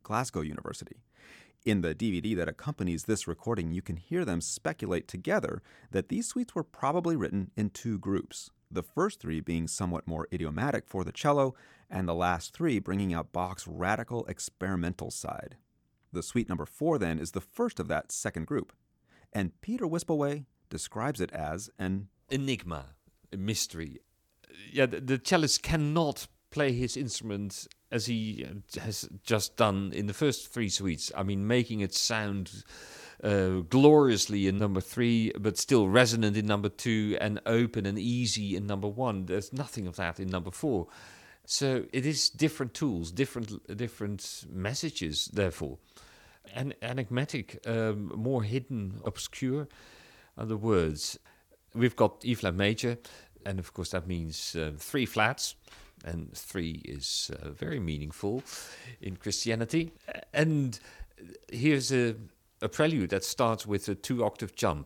Glasgow University. In the DVD that accompanies this recording, you can hear them speculate together that these suites were probably written in two groups, the first three being somewhat more idiomatic for the cello, and the last three bringing out Bach's radical experimental side. The suite number 4, then, is the first of that second group, and Peter Wispelwey describes it as an enigma, a mystery. Yeah, the cellist cannot play his instrument as he has just done in the first three suites. I mean, making it sound gloriously in number 3, but still resonant in number 2 and open and easy in number 1. There's nothing of that in number 4. So it is different tools, different messages, therefore. And enigmatic, more hidden, obscure are the words. We've got E flat major, and of course that means 3 flats. And 3 is very meaningful in Christianity. And here's a prelude that starts with a 2-octave jump.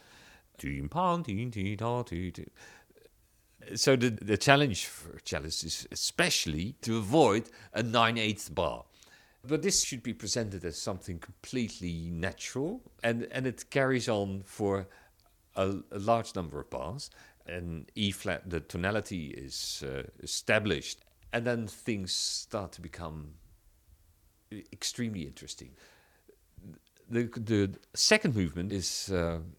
So the challenge for cellists is especially to avoid a 9/8 bar. But this should be presented as something completely natural, and it carries on for a large number of bars. And E flat, the tonality is established, and then things start to become extremely interesting. The second movement is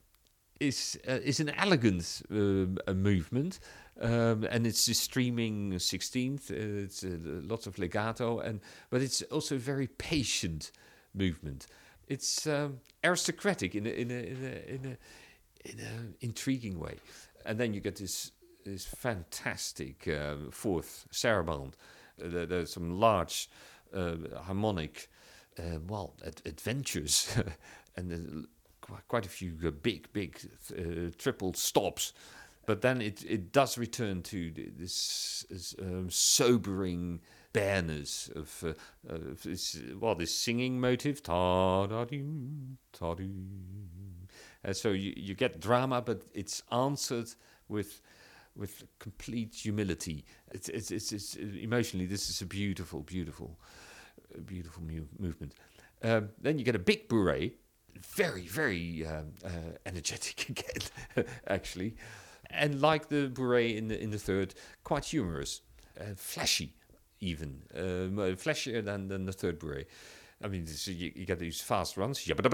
an elegant movement, and it's a streaming 16th. It's lots of legato, but it's also a very patient movement. It's aristocratic in a intriguing way. And then you get this fantastic fourth saraband. There's some large harmonic, adventures, and quite a few big triple stops. But then it does return to this sobering bareness of this singing motive. Ta-da-doo. And so you get drama, but it's answered with complete humility. It's emotionally, this is a beautiful movement. Then you get a big bourrée, very energetic again, actually, and like the bourrée in the third, quite humorous, flashy even, flashier than the third bourrée. I mean, you get these fast runs. But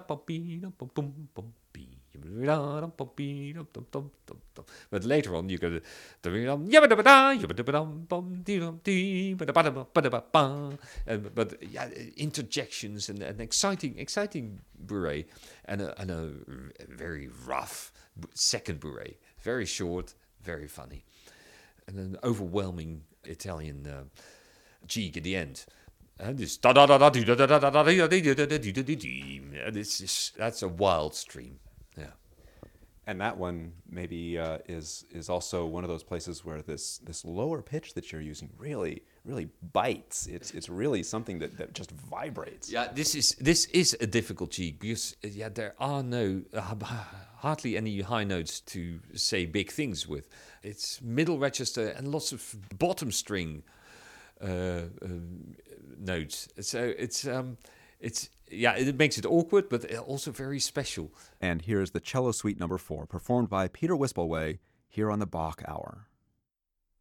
later on, you get interjections and exciting bourrée, and a very rough second bourrée, very short, very funny, and an overwhelming Italian jig at the end. And this that's a wild stream, yeah. And that one maybe is also one of those places where this lower pitch that you're using really bites. It's really something that just vibrates. Yeah, this is a difficult jig because there are hardly any high notes to say big things with. It's middle register and lots of bottom string notes. So it makes it awkward, but also very special. And here's the cello suite number 4, performed by Peter Wispelwey here on the Bach Hour.